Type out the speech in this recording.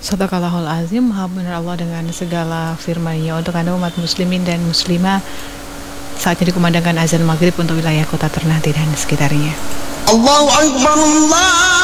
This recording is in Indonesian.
Sadaqallahul azim, maha benar Allah dengan segala firman-Nya. Untuk Anda umat muslimin dan muslimah, saatnya dikumandangkan azan maghrib untuk wilayah kota Ternate dan sekitarnya. Allahu Akbar, Allah